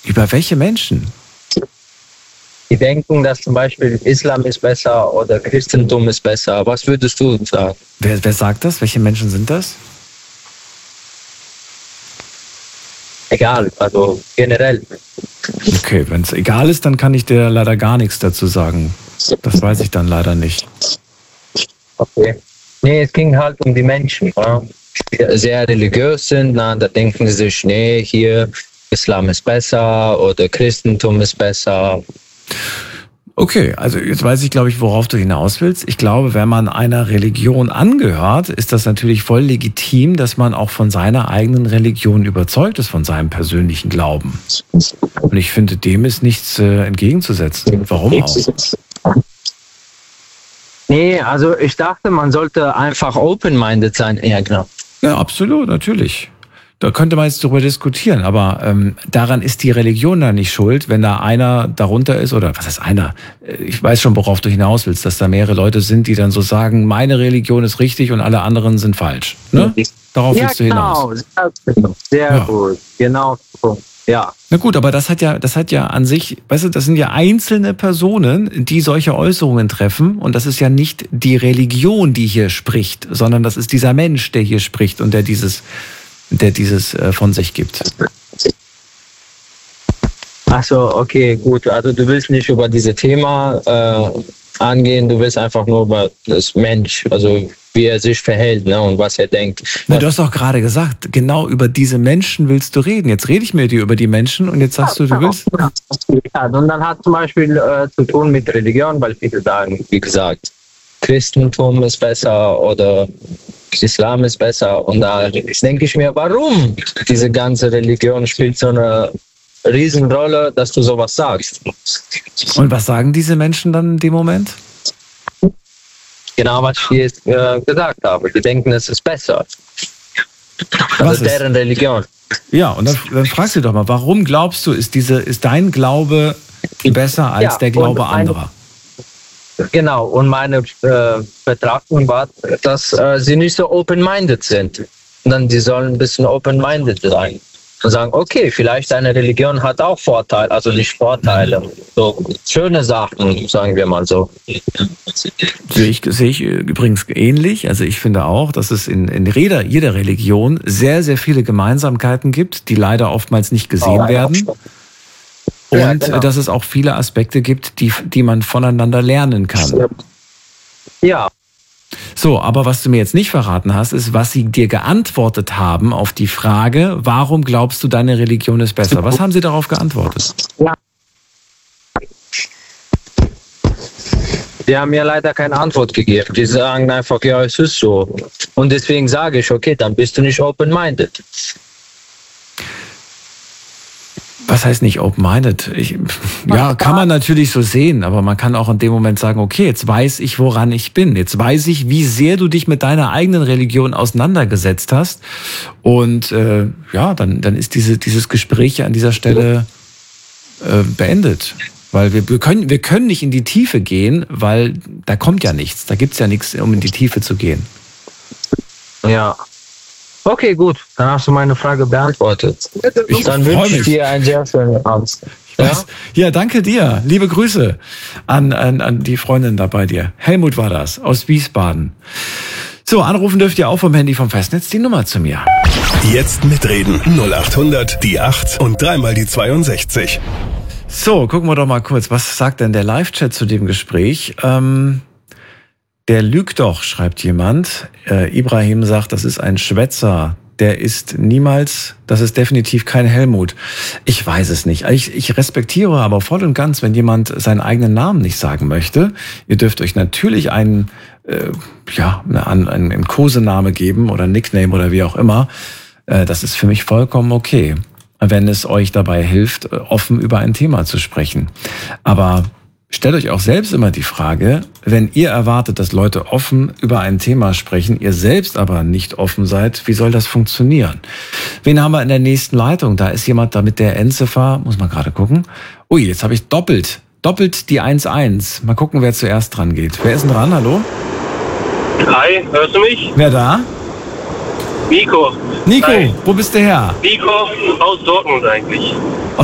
Über welche Menschen? Die denken, dass zum Beispiel Islam ist besser oder Christentum ist besser. Was würdest du sagen? Wer sagt das? Welche Menschen sind das? Egal, also generell. Okay, wenn es egal ist, dann kann ich dir leider gar nichts dazu sagen. Das weiß ich dann leider nicht. Okay. Nee, es ging halt um die Menschen, die sehr religiös sind. Da denken sie sich, nee, hier Islam ist besser oder Christentum ist besser. Okay, also jetzt weiß ich, glaube ich, worauf du hinaus willst. Ich glaube, wenn man einer Religion angehört, ist das natürlich voll legitim, dass man auch von seiner eigenen Religion überzeugt ist, von seinem persönlichen Glauben. Und ich finde, dem ist nichts entgegenzusetzen. Warum auch? Nee, also ich dachte, man sollte einfach open-minded sein. Ja, genau. Ja, absolut, natürlich. Da könnte man jetzt drüber diskutieren, aber daran ist die Religion da nicht schuld, wenn da einer darunter ist, oder was heißt einer? Ich weiß schon, worauf du hinaus willst, dass da mehrere Leute sind, die dann so sagen, meine Religion ist richtig und alle anderen sind falsch. Ne? Darauf willst du hinaus. Sehr gut, genau. Ja. Na gut, aber das hat ja an sich, weißt du, das sind ja einzelne Personen, die solche Äußerungen treffen, und das ist ja nicht die Religion, die hier spricht, sondern das ist dieser Mensch, der hier spricht und der dieses von sich gibt. Ach so, okay, gut. Also du willst nicht über dieses Thema angehen, du willst einfach nur über das Mensch, also wie er sich verhält, ne, und was er denkt. Na, du hast doch gerade gesagt, genau über diese Menschen willst du reden. Jetzt rede ich mit dir über die Menschen und jetzt sagst du willst... Ja, und dann hat zum Beispiel zu tun mit Religion, weil viele sagen, wie gesagt, Christentum ist besser oder Islam ist besser. Und da denke ich mir, warum diese ganze Religion spielt so eine Riesenrolle, dass du sowas sagst. Und was sagen diese Menschen dann in dem Moment? Genau, was ich jetzt gesagt habe. Die denken, es ist besser. Also deren Religion. Ja, und dann fragst du doch mal, warum glaubst du, ist dein Glaube besser als der Glaube anderer? Genau, und meine Betrachtung war, dass sie nicht so open-minded sind. Und dann die sollen ein bisschen open-minded sein. Und sagen, okay, vielleicht deine Religion hat auch Vorteile, also nicht Vorteile, so schöne Sachen, sagen wir mal so. Sehe ich übrigens ähnlich. Also ich finde auch, dass es in jeder Religion sehr, sehr viele Gemeinsamkeiten gibt, die leider oftmals nicht gesehen werden. Und ja, genau, dass es auch viele Aspekte gibt, die man voneinander lernen kann. Ja. So, aber was du mir jetzt nicht verraten hast, ist, was sie dir geantwortet haben auf die Frage, warum glaubst du, deine Religion ist besser? Was haben sie darauf geantwortet? Ja. Die haben mir leider keine Antwort gegeben. Die sagen einfach, ja, es ist so. Und deswegen sage ich, okay, dann bist du nicht open-minded. Was heißt nicht open-minded? Ja, kann man natürlich so sehen, aber man kann auch in dem Moment sagen, okay, jetzt weiß ich, woran ich bin. Jetzt weiß ich, wie sehr du dich mit deiner eigenen Religion auseinandergesetzt hast. Und ja, dann ist dieses Gespräch an dieser Stelle beendet. Weil wir können nicht in die Tiefe gehen, weil da kommt ja nichts. Da gibt's ja nichts, um in die Tiefe zu gehen. Ja. Okay, gut. Dann hast du meine Frage beantwortet. Dann wünsche ich dir einen sehr schönen Abend. Ja, danke dir. Liebe Grüße an die Freundin da bei dir. Helmut war das, aus Wiesbaden. So, anrufen dürft ihr auch vom Handy vom Festnetz die Nummer zu mir. Jetzt mitreden. 0800 die 8 und dreimal die 62. So, gucken wir doch mal kurz. Was sagt denn der Live-Chat zu dem Gespräch? Der lügt doch, schreibt jemand. Ibrahim sagt, das ist ein Schwätzer. Das ist definitiv kein Helmut. Ich weiß es nicht. Ich respektiere aber voll und ganz, wenn jemand seinen eigenen Namen nicht sagen möchte. Ihr dürft euch natürlich einen Kosename geben oder einen Nickname oder wie auch immer. Das ist für mich vollkommen okay, wenn es euch dabei hilft, offen über ein Thema zu sprechen. Aber stellt euch auch selbst immer die Frage, wenn ihr erwartet, dass Leute offen über ein Thema sprechen, ihr selbst aber nicht offen seid, wie soll das funktionieren? Wen haben wir in der nächsten Leitung? Da ist jemand da mit der Endziffer, muss man gerade gucken. Ui, jetzt habe ich doppelt die 1-1. Mal gucken, wer zuerst dran geht. Wer ist denn dran? Hallo? Hi, hörst du mich? Wer da? Nico. Nico, Hi. wo bist du her? Nico aus Dortmund eigentlich.